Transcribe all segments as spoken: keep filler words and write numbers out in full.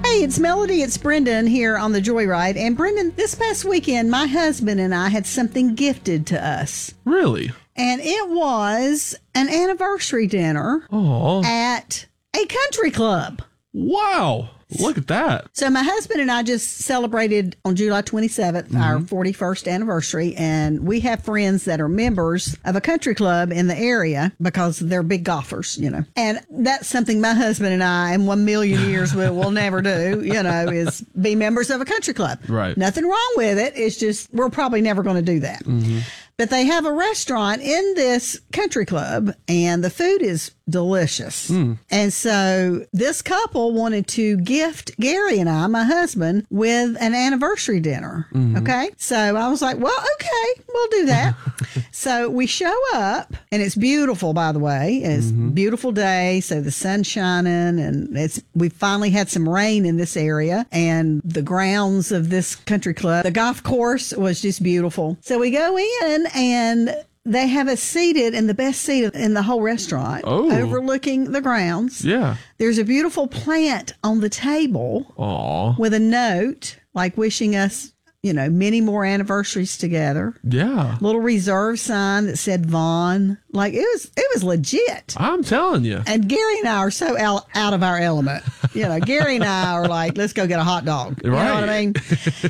Hey, it's Melody. It's Brendan here on the Joyride. And Brendan, this past weekend, my husband and I had something gifted to us. Really? And it was an anniversary dinner Oh. at a country club. Wow. Look at that. So my husband and I just celebrated on July twenty-seventh, mm-hmm. our forty-first anniversary, and we have friends that are members of a country club in the area because they're big golfers, you know. And that's something my husband and I in one million years will, will never do, you know, is be members of a country club. Right. Nothing wrong with it. It's just we're probably never going to do that. Mm-hmm. But they have a restaurant in this country club, and the food is delicious. Mm. And so this couple wanted to gift Gary and I, my husband, with an anniversary dinner. Mm-hmm. Okay. So I was like, well, okay, we'll do that. So we show up, and it's beautiful, by the way. It's mm-hmm. a beautiful day. So the sun's shining, and it's we finally had some rain in this area, and the grounds of this country club, the golf course was just beautiful. So we go in, and they have us seated in the best seat in the whole restaurant, oh. overlooking the grounds. Yeah. There's a beautiful plant on the table. Aww. With a note, like wishing us, you know, many more anniversaries together. Yeah. Little reserve sign that said Vaughn. Like, it was it was legit. I'm telling you. And Gary and I are so out, out of our element. You know, Gary and I are like, let's go get a hot dog. You right. know what I mean?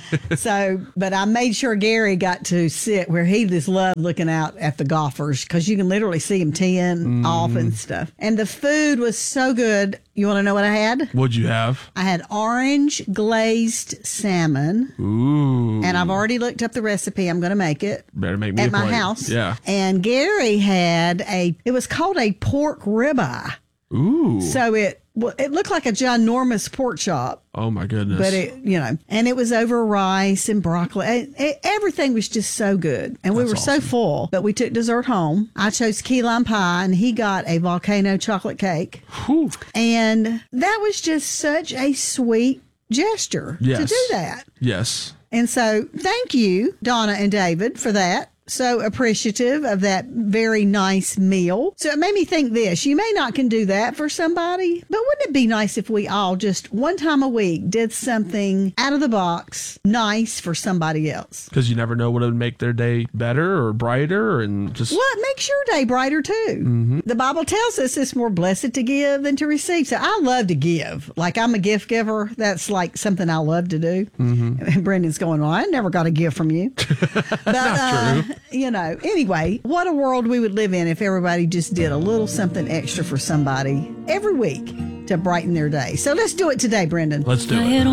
So, but I made sure Gary got to sit where he just loved looking out at the golfers, because you can literally see him teeing mm. off and stuff. And the food was so good. You want to know what I had? What'd you have? I had orange glazed salmon. Ooh. And I've already looked up the recipe. I'm going to make it. Better make me at a my plate. house. Yeah. And Gary had a, it was called a pork ribeye. Ooh. So it, well, it looked like a ginormous pork chop. Oh, my goodness. But it, you know, and it was over rice and broccoli. It, it, everything was just so good. And we That's were awesome. so full, but we took dessert home. I chose key lime pie, and he got a volcano chocolate cake. Whew. And that was just such a sweet gesture yes. to do that. Yes. And so thank you, Donna and David, for that. So appreciative of that very nice meal. So it made me think this. You may not can do that for somebody, but wouldn't it be nice if we all just one time a week did something out of the box nice for somebody else? Because you never know what would make their day better or brighter, and just... Well, it makes your day brighter too. Mm-hmm. The Bible tells us it's more blessed to give than to receive. So I love to give. Like, I'm a gift giver. That's like something I love to do. Mm-hmm. And Brendan's going, well, I never got a gift from you. But, Not uh, true. You know, anyway, what a world we would live in if everybody just did a little something extra for somebody every week to brighten their day. So let's do it today, Brendan. Let's do it.